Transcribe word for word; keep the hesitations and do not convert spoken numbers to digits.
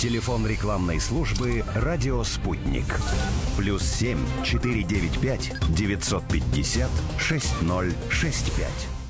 Телефон рекламной службы «Радио Спутник». Плюс семь четыре девять пять девятьсот пятьдесят шесть ноль шесть пять.